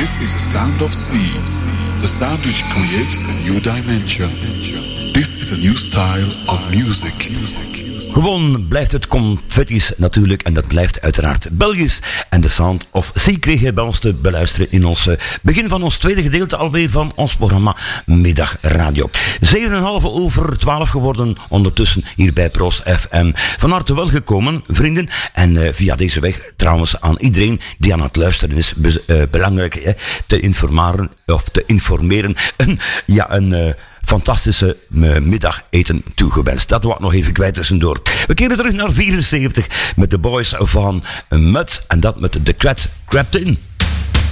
This is the sound of sea, the sound which creates a new dimension. This is a new style of music. Gewoon blijft het confetti's natuurlijk. En dat blijft uiteraard Belgisch. En de Sound of Sea kreeg je bij ons te beluisteren in ons begin van ons tweede gedeelte alweer van ons programma Middag Radio. 7:30 geworden ondertussen hier bij Pros FM. Van harte welgekomen, vrienden. En via deze weg trouwens aan iedereen die aan het luisteren is belangrijk te informeren. Een fantastische middageten toegewenst. Dat wou ik nog even kwijt tussendoor. We keren terug naar 74 met de boys van Mud en dat met de Crept In.